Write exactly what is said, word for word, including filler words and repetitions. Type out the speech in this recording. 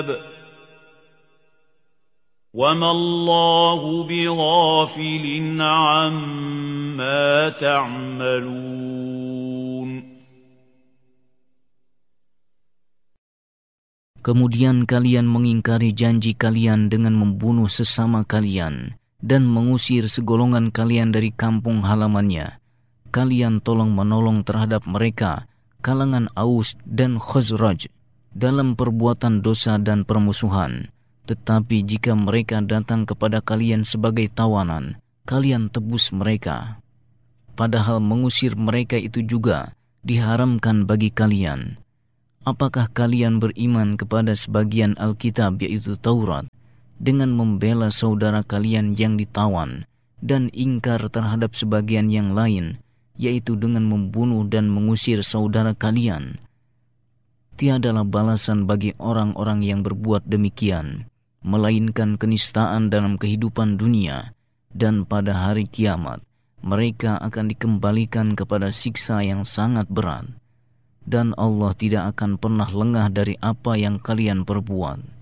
وَمَا اللَّهُ بِغَافِلٍ عَمَّا تَعْمَلُونَ. Kemudian kalian mengingkari janji kalian dengan membunuh sesama kalian dan mengusir segolongan kalian dari kampung halamannya. Kalian tolong-menolong terhadap mereka, kalangan Aus dan Khazraj, dalam perbuatan dosa dan permusuhan. Tetapi jika mereka datang kepada kalian sebagai tawanan, kalian tebus mereka. Padahal mengusir mereka itu juga diharamkan bagi kalian. Apakah kalian beriman kepada sebagian Alkitab yaitu Taurat dengan membela saudara kalian yang ditawan dan ingkar terhadap sebagian yang lain yaitu dengan membunuh dan mengusir saudara kalian? Tiadalah balasan bagi orang-orang yang berbuat demikian, melainkan kenistaan dalam kehidupan dunia, dan pada hari kiamat mereka akan dikembalikan kepada siksa yang sangat berat. Dan Allah tidak akan pernah lengah dari apa yang kalian perbuat.